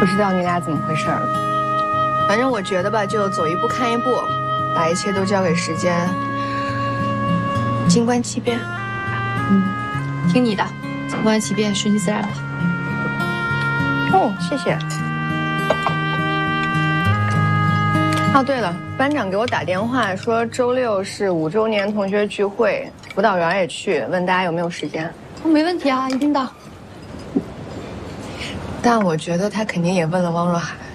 不知道你俩怎么回事了。反正我觉得吧，就走一步看一步，把一切都交给时间，静观其变。 听你的，静观其变，顺其自然吧。 哦，谢谢。哦，对了，班长给我打电话说周6是5周年同学聚会，辅导员也去，问大家有没有时间。 没问题啊，一定到。 但我觉得他肯定也问了汪若海。